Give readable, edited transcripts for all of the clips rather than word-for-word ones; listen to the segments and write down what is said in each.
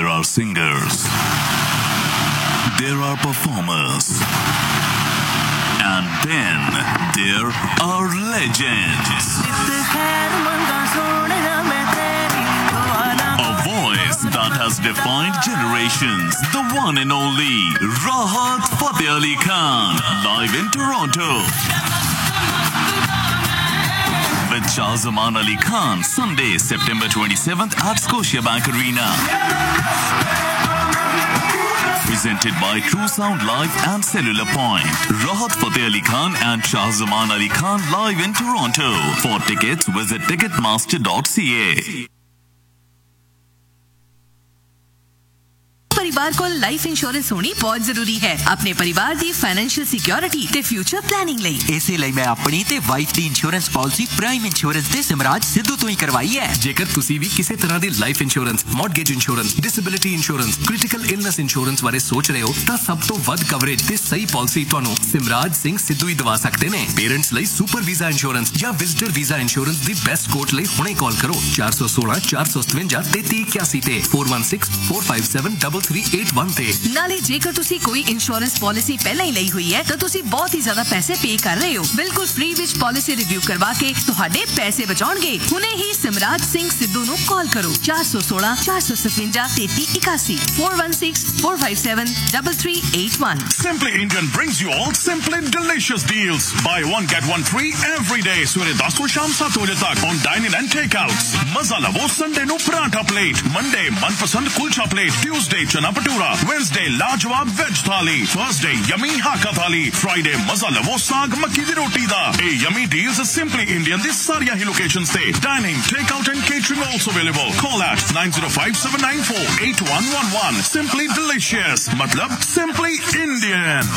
are singers, there are performers, and then there are legends. A voice that has defined generations. The one and only Rahat Fateh Ali Khan, live in Toronto. With Shahzaman Ali Khan, Sunday, September 27th at Scotiabank Arena. Presented by True Sound Live and Cellular Point. Rahat Fateh Ali Khan and Shahzaman Ali Khan live in Toronto. For tickets, visit ticketmaster.ca. परिवार को life insurance होनी बहुत जरूरी है अपने परिवार ਦੀ financial security ਤੇ future planning ਲਈ ਇਸੇ ਲਈ ਮੈਂ ਆਪਣੀ ਤੇ ਵਾਈਫ ਦੀ ਇੰਸ਼ੋਰੈਂਸ ਪਾਲਿਸੀ ਪ੍ਰਾਈਮ ਇੰਸ਼ੋਰੈਂਸ ਤੇ ਸਿਮਰਾਜ ਸਿੱਧੂ ਤੋਂ ਹੀ ਕਰਵਾਈ ਹੈ ਜੇਕਰ ਤੁਸੀਂ ਵੀ ਕਿਸੇ ਤਰ੍ਹਾਂ ਦੀ life insurance mortgage insurance disability insurance critical illness insurance ਬਾਰੇ ਸੋਚ ਰਹੇ ਹੋ ਤਾਂ ਸਭ ਤੋਂ ਵੱਧ ਕਵਰੇਜ ਤੇ ਸਹੀ ਪਾਲਿਸੀ ਤੁਹਾਨੂੰ ਸਿਮਰਾਜ ਸਿੰਘ ਸਿੱਧੂ ਹੀ ਦਵਾ ਸਕਦੇ ਨੇ ਪੇਰੈਂਟਸ ਲਈ ਸੁਪਰ ਵੀਜ਼ਾ ਇੰਸ਼ੋਰੈਂਸ ਜਾਂ ਵਿਜ਼ਟਰ ਵੀਜ਼ਾ ਇੰਸ਼ੋਰੈਂਸ ਦੀ ਬੈਸਟ ਕੋਟ ਲਈ ਹੁਣੇ ਕਾਲ ਕਰੋ 416 457 3381 ਤੇ 4164573381 ਤੇ ਨਾਲੇ ਜੇਕਰ ਤੁਸੀਂ ਕੋਈ ਇੰਸ਼ੋਰੈਂਸ ਪਾਲਿਸੀ ਪਹਿਲਾਂ ਹੀ ਲਈ ਹੋਈ ਹੈ ਤਾਂ ਤੁਸੀਂ ਬਹੁਤ ਹੀ ਜ਼ਿਆਦਾ ਪੈਸੇ ਪੇ ਕਰ ਰਹੇ ਹੋ ਬਿਲਕੁਲ ਫ੍ਰੀ ਵਿੱਚ ਪਾਲਿਸੀ ਰਿਵਿਊ ਕਰਵਾ ਕੇ ਤੁਹਾਡੇ ਪੈਸੇ ਬਚਾਉਣਗੇ ਹੁਣੇ ਹੀ ਸਿਮਰਾਜ ਸਿੰਘ ਸਿੱਧੂ ਨੂੰ ਕਾਲ ਕਰੋ 416 457 3381 4164573381 Simply Indian brings you all Simply Delicious deals. Buy one get one free every day. Sure 10 to sham 7 baje tak on dine-in and take-outs. Maza lavo Sunday no paratha plate. Monday manpasand kulcha plate. Tuesday chana bhatura. Wednesday लाजवाब veg थाली Thursday yummy haka thali Friday maza lavo saag makki di roti da A yummy deals Simply Indian di sariya hi locations te dining take out and catering also available call at 9057948111 Simply Delicious matlab Simply Indian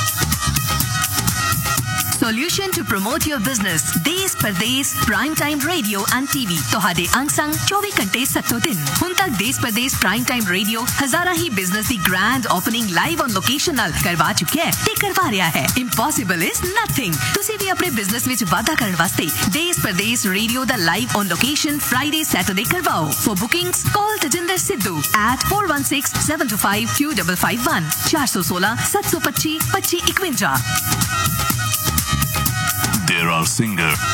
Solution to promote your business. Desh Pardesh Prime Time Radio and TV. ਤੁਹਾਡੇ ਅੰਗ ਸੰਗ 24 ਘੰਟੇ 7 ਦਿਨ ਹੁਣ ਤੱਕ ਦੇਸ਼ Pradesh prime time radio ਹਜ਼ਾਰਾਂ ਹੀ business the grand opening live on location ਨਾਲ ਕਰਵਾ ਚੁੱਕਿਆ ਹੈ ਤੇ ਕਰਵਾ ਰਿਹਾ ਹੈ ਇੰਪੋਸੀਬਲ ਇਜ਼ ਨਥਿੰਗ ਤੁਸੀਂ ਵੀ ਆਪਣੇ ਬਿਜ਼ਨਸ ਵਿੱਚ ਵਾਧਾ ਕਰਨ ਵਾਸਤੇ ਦੇਸ਼ Pradesh radio the live on location Friday Saturday ਕਰਵਾਓ for bookings call Tajinder Sidhu at 4167252551 416 725 2551 There are singers,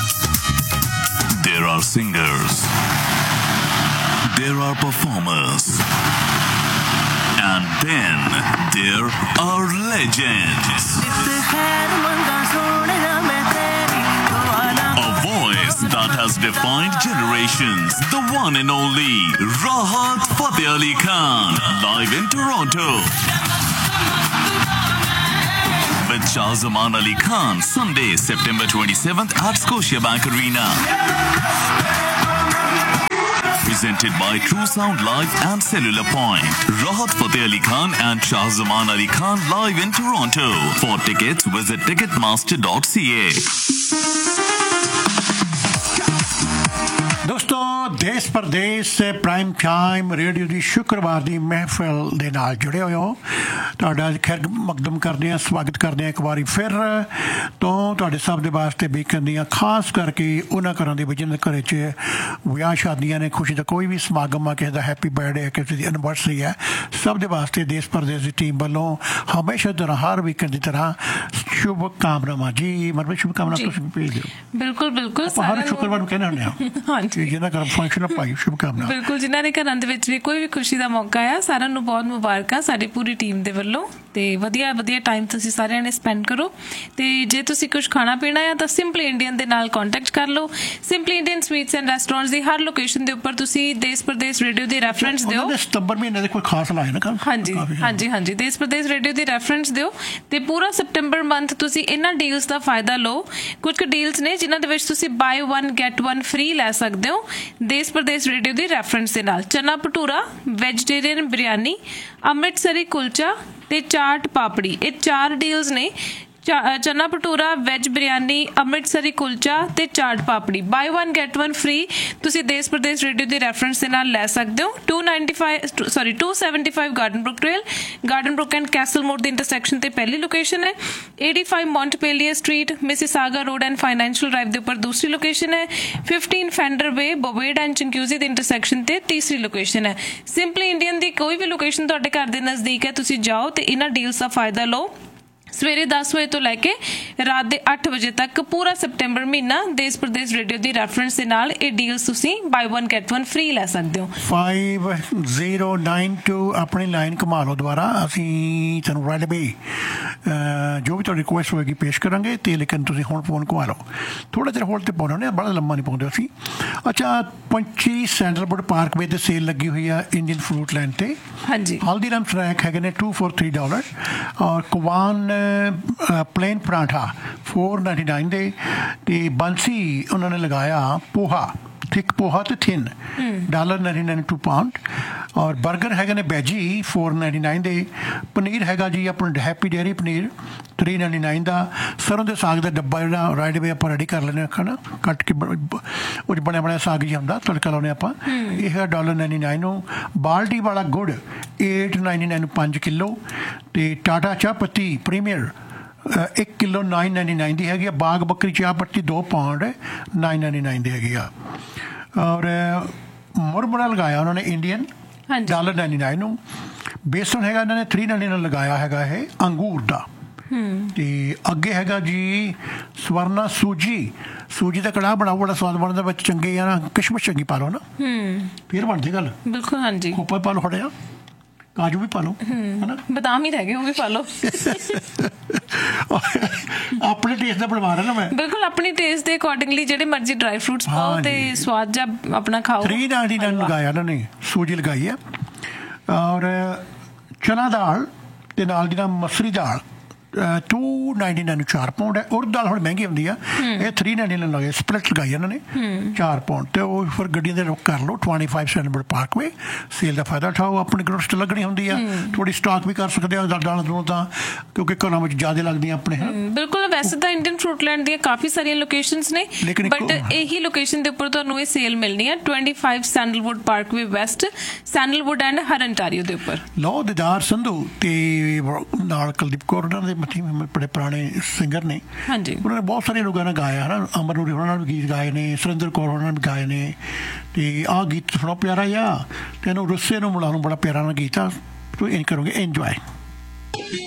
there are performers, and then there are legends. A voice that has defined generations. The one and only Rahat Fateh Ali Khan, live in Toronto. With Shahzaman Ali Khan, Sunday, September 27th at Scotiabank Arena. Presented by True Sound Live and Cellular Point. Rahat Fateh Ali Khan and Shahzaman Ali Khan live in Toronto. For tickets, visit ticketmaster.ca. ਦੋਸਤੋ ਦੇਸ਼ Pradesh prime time radio ਦੀ ਸ਼ੁੱਕਰਵਾਰ ਦੀ ਮਹਿਫਿਲ ਦੇ ਨਾਲ ਜੁੜੇ ਹੋਏ ਹੋ ਤੁਹਾਡਾ ਖੈਰ ਮਕਦਮ ਕਰਦੇ ਹਾਂ ਸਵਾਗਤ ਕਰਦੇ ਹਾਂ ਇੱਕ ਵਾਰੀ ਫਿਰ ਤੋਂ ਤੁਹਾਡੇ ਸਭ ਦੇ ਵਾਸਤੇ ਵੀਕਐਂਡ ਦੀਆਂ ਖਾਸ ਕਰਕੇ ਉਹਨਾਂ ਘਰਾਂ ਦੇ ਵਿੱਚ ਜਿਹਨਾਂ ਘਰੇ 'ਚ ਵਿਆਹ ਸ਼ਾਦੀਆਂ ਨੇ ਖੁਸ਼ੀ ਦਾ ਕੋਈ ਵੀ ਸਮਾਗਮ ਆ ਕਿਸੇ ਦਾ ਹੈਪੀ ਬਰਥਡੇ ਹੈ ਕਿਸੇ ਦੀ ਐਨਵਰਸਰੀ ਹੈ ਸਭ ਦੇ ਵਾਸਤੇ ਦੇਸ਼ ਪ੍ਰਦੇਸ਼ ਦੀ ਟੀਮ ਵੱਲੋਂ ਹਮੇਸ਼ਾ ਤਰ੍ਹਾਂ ਹਰ ਵੀਕਐਂਡ ਦੀ ਤਰ੍ਹਾਂ ਸ਼ੁਭ ਕਾਮਨਾਵਾਂ ਜੀ ਮਤਲਬ ਸ਼ੁਭ ਕਾਮਨਾ ਤੁਸੀਂ ਭੇਜ ਦਿਓ ਬਿਲਕੁਲ ਬਿਲਕੁਲ ਹਰ ਸ਼ੁੱਕਰਵਾਰ ਨੂੰ ਕਹਿੰਦੇ ਹੁੰਦੇ ਹਾਂ ਹਾਂਜੀ ਜਿਹਨਾਂ ਘਰ ਫੰਕਸ਼ਨ ਪਾਈ ਸ਼ੁਭ ਕਾਮਨਾ ਬਿਲਕੁਲ ਜਿਨ੍ਹਾਂ ਦੇ ਘਰਾਂ ਦੇ ਵਿੱਚ ਵੀ ਕੋਈ ਵੀ ਖੁਸ਼ੀ ਦਾ ਮੌਕਾ ਆ ਸਾਰਿਆਂ ਨੂੰ ਬਹੁਤ ਮੁਬਾਰਕਾਂ ਸਾਡੀ ਪੂਰੀ ਟੀਮ ਦੇ ਵੱਲੋਂ ਤੇ ਵਧੀਆ ਵਧੀਆ ਟਾਈਮ ਤੁਸੀਂ ਸਾਰਿਆਂ ਨੇ ਸਪੈਂਡ ਕਰੋ ਤੇ ਜੇ ਤੁਸੀਂ ਕੁਝ ਖਾਣਾ ਪੀਣਾ ਆ ਤਾਂ ਸਿੰਪਲੀ ਇੰਡੀਅਨ ਦੇ ਨਾਲ ਕੰਟੈਕਟ ਕਰ ਲਓ simply Indian sweets and restaurants the Har location ਦੇ ਉੱਪਰ ਤੁਸੀਂ ਦੇਸ਼ ਪ੍ਰਦੇਸ਼ ਰੇਡੀਓ ਦੀ ਰੈਫਰੈਂਸ ਦਿਓ ਸਤੰਬਰ ਮਹੀਨੇ ਦੇ ਕੋਈ ਖਾਸ ਲਾਏ ਨਾ ਹਾਂਜੀ ਦੇਸ਼ ਪ੍ਰਦੇਸ਼ ਰੇਡੀਓ ਦੀ ਰੈਫਰੈਂਸ ਦਿਓ ਤੇ ਪੂਰਾ ਸਪਟੰਬਰ ਮੰਥ ਤੁਸੀਂ ਇਹਨਾਂ ਡੀਲਸ ਦਾ ਫਾਇਦਾ ਲਓ ਕੁਝ ਕੁ ਡੀਲਸ ਨੇ ਜਿਨ੍ਹਾਂ ਦੇ ਵਿੱਚ ਤੁਸੀਂ ਬਾਈ 1 ਗੈਟ 1 ਫ੍ਰੀ ਲੈ ਸਕਦੇ ਹੋ ਦੇਸ਼ ਪ੍ਰਦੇਸ਼ ਰੇਡੀਓ ਦੀ ਰੈਫਰੈਂਸ ਦੇ ਨਾਲ ਚਨਾ ਭਟੂਰਾ ਵੈਜੀਟੇਰੀਅਨ ਬਿਰਿਆਨੀ ਅੰਮ੍ਰਿਤਸਰੀ ਕੁਲਚਾ ਤੇ ਚਾਟ ਪਾਪੜੀ ਇਹ 4 ਡੀਲਸ ਨੇ ਚਨਾ ਭਟੂਰਾ, ਵੈਜ ਬਿਰਿਆਨੀ, ਅੰਮ੍ਰਿਤਸਰੀ ਕੁਲਚਾ ਤੇ ਚਾਟ ਪਾਪੜੀ ਬਾਈ 1 ਗੈਟ 1 ਫ੍ਰੀ ਤੁਸੀਂ ਦੇਸ਼ ਪ੍ਰਦੇਸ਼ ਰੇਡੀਓ ਦੇ ਰੈਫਰੈਂਸ ਦੇ ਨਾਲ ਲੈ ਸਕਦੇ ਹੋ। 275 ਗਾਰਡਨਬਰੁਕ ਟ੍ਰੇਲ, ਗਾਰਡਨਬਰੁਕ ਐਂਡ ਕੈਸਲ ਮੋੜ ਦੇ ਇੰਟਰਸੈਕਸ਼ਨ ਤੇ ਪਹਿਲੀ ਲੋਕੇਸ਼ਨ ਹੈ। 85 ਮੌਂਟਪੇਲੀਅਰ street, Mississauga road and financial drive ਦੇ ਉੱਪਰ ਦੂਸਰੀ ਲੋਕੇਸ਼ਨ ਹੈ। 15 ਫੈਂਡਰ ਵੇ, ਬੋਵੇਡ ਐਂਡ ਚਿੰਕਿਊਜ਼ੀ ਦੇ ਇੰਟਰਸੈਕਸ਼ਨ ਤੇ ਤੀਸਰੀ ਲੋਕੇਸ਼ਨ ਹੈ। ਸਿੰਪਲੀ ਇੰਡੀਅਨ ਦੀ ਕੋਈ ਵੀ ਲੋਕੇਸ਼ਨ ਤੁਹਾਡੇ ਘਰ ਦੇ ਨਜ਼ਦੀਕ ਹੈ, ਤੁਸੀਂ ਜਾਓ ਤੇ ਇਹਨਾਂ ਡੀਲਸ ਦਾ ਫਾਇਦਾ ਲਓ। ਸਵੇਰੇ 10 ਵਜੇ ਤੋਂ ਲੈ ਕੇ ਰਾਤ ਦੇ 8 ਵਜੇ ਤੱਕ ਪੂਰਾ ਸਪਟੈਂਬਰ ਮਹੀਨਾ ਦੇਸ਼ ਪ੍ਰਦੇਸ਼ ਰੇਡੀਓ ਦੀ ਰੈਫਰੈਂਸ ਦੇ ਨਾਲ ਇਹ ਡੀਲਸ ਤੁਸੀਂ ਬਾਈ 1 ਗੈਟ 1 ਫ੍ਰੀ ਲੈ ਸਕਦੇ ਹੋ। 5092 ਆਪਣੀ ਲਾਈਨ ਘੁਮਾ ਲਓ ਦੁਬਾਰਾ, ਅਸੀਂ ਤੁਹਾਨੂੰ ਰਾਈਟ ਅਵੇ ਜੋ ਵੀ ਤੁਹਾਡੀ ਰਿਕੁਐਸਟ ਹੋਏਗੀ ਪੇਸ਼ ਕਰਾਂਗੇ ਤੇ ਲੇਕਿਨ ਤੁਸੀਂ ਹੁਣ ਫੋਨ ਘੁਮਾ ਲਓ, ਥੋੜਾ ਜਿਹਾ ਹੋਲਡ ਤੇ ਪਾਉਣਾ ਨੇ, ਬੜਾ ਲੰਮਾ ਨਹੀਂ ਪਾਉਂਦੇ ਅਸੀਂ। ਅੱਛਾ, ਪੰਚੀ ਸੈਂਡਲਵੁੱਡ ਪਾਰਕਵੇ ਤੇ ਸੇਲ ਲੱਗੀ ਹੋਈ ਆ ਇੰਡੀਅਨ ਫਰੂਟ ਲੈਂਡ ਤੇ। ਹਾਂਜੀ, ਹਲਦੀਰਾਮ ਸਨੈਕ ਹੈਗੇ ਨੇ $2 for $3 ਔਰ ਕੁਵਾਨ ਪਲੇਨ ਪਰਾਂਠਾ $4.99 ਦੇ ਤੇ ਬੰਸੀ ਉਹਨਾਂ ਨੇ ਲਗਾਇਆ ਪੋਹਾ, ਥਿਕ ਪੋਹਾ ਤੇ ਥਿਨ $1.99 2 pound ਔਰ 버ਗਰ ਹੈਗੇ ਨੇ ਵੈਜੀ $4.99 ਦੇ। ਪਨੀਰ ਹੈਗਾ ਜੀ ਆਪਣਾ ਹੈਪੀ ਡੇਅਰੀ ਪਨੀਰ $3.99 ਦਾ। ਸਰੋਂ ਦੇ ਸਾਗ ਦਾ ਡੱਬਾ ਜਿਹੜਾ ਰਾਈਟ ਵੇ ਆਪਾਂ ਰੈਡੀ ਕਰ ਲੈਂਦੇ ਹਾਂ ਖਾਣਾ ਕੱਟ ਕੇ, ਉਹ ਬਣਿਆ ਬਣਿਆ ਸਾਗ ਹੀ ਹੁੰਦਾ, ਤੜਕਾ ਲਾਉਂਦੇ ਆਪਾਂ, ਇਹ ਹੈ $1.99 ਨੂੰ। ਬਾਲਟੀ ਵਾਲਾ ਗੁੜ $8.99 5 ਕਿਲੋ ਤੇ ਟਾਟਾ ਚਾਹ ਪੱਤੀ ਪ੍ਰੀਮੀਅਰ 1 ਕਿਲੋ $9.99 ਦੀ ਹੈਗੀ ਆ। ਬਾਗ ਬੱਕਰੀ ਚਾਹ ਪੱਤੀ 2 pound $9.99 ਦੀ ਹੈਗੀ ਆ। ਔਰ ਮੁਰਮੁਰਾ ਲਗਾਇਆ ਉਹਨਾਂ ਨੇ ਇੰਡੀਅਨ $1.99 ਨੂੰ। ਬੇਸਨ ਹੈਗਾ ਇਹਨਾਂ ਨੇ $3.99 ਲਗਾਇਆ ਹੈਗਾ ਇਹ ਅੰਗੂਰ ਦਾ। ਤੇ ਅੱਗੇ ਹੈਗਾ ਜੀ ਸਵਰਨਾ ਸੂਜੀ ਦਾ ਕੜਾਹ ਬਣਾਓ, ਬੜਾ ਸਵਾਦ ਬਣਦਾ, ਵਿੱਚ ਚੰਗੇ ਆ ਨਾ ਕਿਸ਼ਮਿਸ਼ ਚੰਗੀ ਪਾ ਲਓ ਨਾ, ਫਿਰ ਬਣਦੀ ਗੱਲ। ਬਿਲਕੁਲ, ਹਾਂਜੀ, ਖੋਪਾ ਪਾ ਲਓ, ਹਟਿਆ ਕਾਜੂ ਵੀ ਪਾ ਲਓ, ਹਨਾ, ਬਦਾਮ ਹੀ ਰਹਿ ਗਏ ਉਹ ਵੀ ਪਾ ਲਓ। ਆਪਣੇ ਟੇਸਟ ਦਾ ਬਣਵਾ ਰਿਹਾ ਨਾ ਮੈਂ, ਬਿਲਕੁਲ ਆਪਣੀ ਟੇਸਟ ਦੇ ਅਕੋਰਡਿੰਗਲੀ ਜਿਹੜੇ ਮਰਜ਼ੀ ਡਰਾਈ ਫਰੂਟਸ ਪਾਓ ਤੇ ਸਵਾਦ ਜਿਹਾ ਆਪਣਾ ਖਾਓ। $3.99 ਲਗਾਇਆ ਇਹਨਾਂ ਨੇ, ਸੂਜੀ ਲਗਾਈ ਹੈ। ਔਰ ਚਨਾ ਦਾਲ ਤੇ ਨਾਲ ਜਿਹੜਾ ਮਸਰੀ ਦਾਲ $2.99 4 pound ਹੈ। ਉਰਦ ਦਾਲ ਹੁਣ ਮਹਿੰਗੀ ਹੁੰਦੀ ਆ, ਇਹ $3.99 ਲਗਾਇਆ, ਸਪਲਿਟ ਲਗਾਈ ਇਹਨਾਂ ਨੇ 4 pound ਤੇ ਉਹ ਫਿਰ ਗੱਡੀਆਂ ਦੇ ਰੁਕ ਕਰ ਲਓ। 25 ਸੈਂਡਲਵੁੱਡ ਪਾਰਕਵੇ ਸੇਲ ਦਾ ਫਾਇਦਾ ਉਠਾਓ, ਆਪਣੀ ਗਰੋਸਟ ਲੱਗਣੀ ਹੁੰਦੀ ਆ, ਥੋੜੀ ਸਟਾਕ ਵੀ ਕਰ ਸਕਦੇ ਆ ਦਾਲਾਂ ਦੂਲਾਂ ਤਾਂ, ਕਿਉਂਕਿ ਘਰਾਂ ਵਿੱਚ ਜ਼ਿਆਦਾ ਲੱਗਦੀਆਂ ਆਪਣੇ। ਬਿਲਕੁਲ, ਵੈਸੇ ਤਾਂ ਇੰਡੀਅਨ ਫਰੂਟਲੈਂਡ ਦੀਆਂ ਕਾਫੀ ਸਾਰੀਆਂ ਲੋਕੇਸ਼ਨਸ ਨੇ, ਬਟ ਇਹੀ ਲੋਕੇਸ਼ਨ ਦੇ ਉੱਪਰ ਤੁਹਾਨੂੰ ਇਹ ਸੇਲ ਮਿਲਣੀ ਹੈ 25 sandalwood Parkway West, sandalwood and ਹਰਨਟਾਰੀਓ ਦੇ ਉੱਪਰ। ਲਓ ਦਿਦਾਰ ਸੰਧੂ ਤੇ ਨਾਲ ਕੁਲਦੀਪ ਕੌਰ ਉਹਨਾਂ ਦੇ ਬੜੇ ਪੁਰਾਣੇ ਸਿੰਗਰ ਨੇ, ਹਾਂਜੀ, ਉਹਨਾਂ ਨੇ ਬਹੁਤ ਸਾਰੇ ਲੋਕਾਂ ਨੇ ਗਾਇਆ ਹੈ ਨਾ, ਅਮਰ ਨੂਰੀ ਉਹਨਾਂ ਨਾਲ ਵੀ ਗੀਤ ਗਾਏ ਨੇ, ਸੁਰਿੰਦਰ ਕੌਰ ਉਹਨਾਂ ਨੇ ਵੀ ਗਾਏ ਨੇ। ਤੇ ਆਹ ਗੀਤ ਸੁਣੋ ਪਿਆਰਾ ਆ, ਤੇ ਇਹਨੂੰ ਰੁੱਸੇ ਨੂੰ ਮੁੰਡਾ ਨੂੰ ਬੜਾ ਪਿਆਰਾ ਨਾਲ ਗੀਤ ਆ, ਤੂੰ ਇੰਜ ਕਰੋਗੇ ਇੰਜੋਏ।